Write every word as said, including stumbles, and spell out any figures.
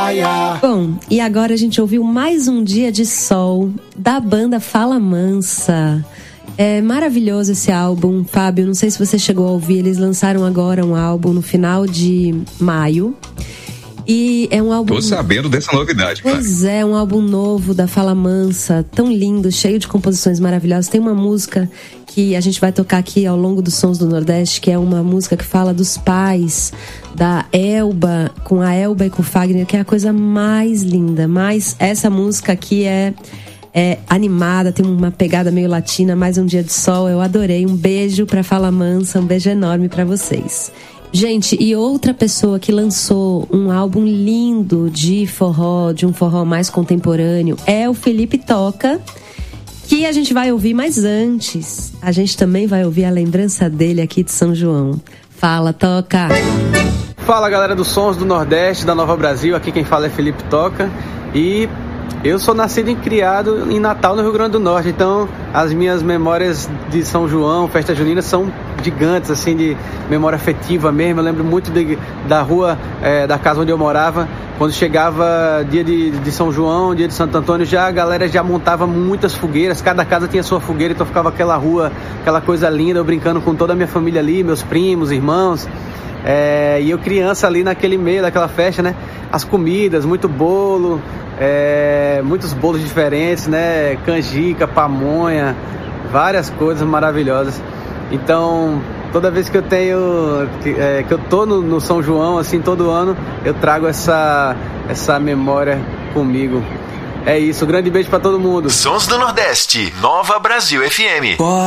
praia. Bom, e agora a gente ouviu mais um dia de sol da banda Fala Mansa. É maravilhoso esse álbum, Fábio, não sei se você chegou a ouvir, eles lançaram agora um álbum no final de maio. E é um álbum... Tô sabendo dessa novidade, Pois cara. É, um álbum novo da Fala Mansa, tão lindo, cheio de composições maravilhosas. Tem uma música que a gente vai tocar aqui ao longo dos Sons do Nordeste, que é uma música que fala dos pais da Elba, com a Elba e com o Fagner, que é a coisa mais linda. Mas essa música aqui é, é animada, tem uma pegada meio latina, mais um dia de sol, eu adorei. Um beijo pra Fala Mansa, um beijo enorme pra vocês. Gente, e outra pessoa que lançou um álbum lindo de forró, de um forró mais contemporâneo, é o Felipe Toca, que a gente vai ouvir, mas antes, a gente também vai ouvir a lembrança dele aqui de São João. Fala, Toca! Fala, galera dos Sons do Nordeste, da Nova Brasil, aqui quem fala é Felipe Toca, e eu sou nascido e criado em Natal, no Rio Grande do Norte, então as minhas memórias de São João, festa junina, são gigantes, assim, de memória afetiva mesmo. Eu lembro muito de, da rua, é, da casa onde eu morava, quando chegava dia de, de São João, dia de Santo Antônio, já a galera já montava muitas fogueiras, cada casa tinha sua fogueira, então ficava aquela rua, aquela coisa linda, eu brincando com toda a minha família ali, meus primos, irmãos, é, e eu criança ali naquele meio daquela festa, né, as comidas, muito bolo, é, muitos bolos diferentes, né, canjica, pamonha, várias coisas maravilhosas. Então, toda vez que eu tenho, que, é, que eu tô no, no São João, assim, todo ano, eu trago essa, essa memória comigo. É isso, um grande beijo pra todo mundo. Sons do Nordeste, Nova Brasil F M.